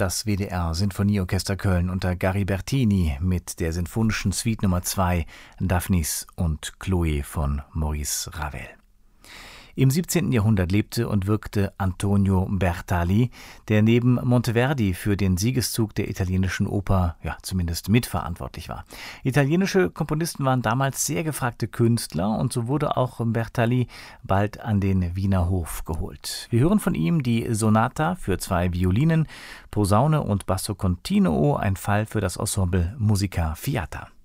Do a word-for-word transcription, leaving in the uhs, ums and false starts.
das W D R Sinfonieorchester Köln unter Gary Bertini mit der Sinfonischen Suite Nummer zwei Daphnis und Chloe von Maurice Ravel. Im siebzehnten Jahrhundert lebte und wirkte Antonio Bertali, der neben Monteverdi für den Siegeszug der italienischen Oper ja zumindest mitverantwortlich war. Italienische Komponisten waren damals sehr gefragte Künstler und so wurde auch Bertali bald an den Wiener Hof geholt. Wir hören von ihm die Sonata für zwei Violinen, Posaune und Basso Continuo, ein Fall für das Ensemble Musica Fiata.